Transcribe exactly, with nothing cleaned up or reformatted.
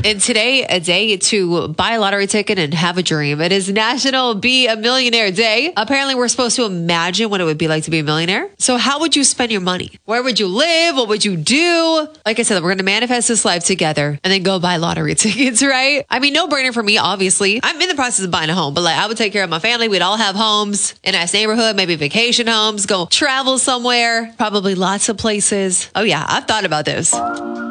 And today, a day to buy a lottery ticket and have a dream. It is National Be a Millionaire Day. Apparently, we're supposed to imagine what it would be like to be a millionaire. So how would you spend your money? Where would you live? What would you do? Like I said, we're going to manifest this life together and then go buy lottery tickets, right? I mean, no brainer for me, obviously. I'm in the process of buying a home, but like I would take care of my family. We'd all have homes, a nice neighborhood, maybe vacation homes, go travel somewhere, probably lots of places. Oh yeah, I've thought about this.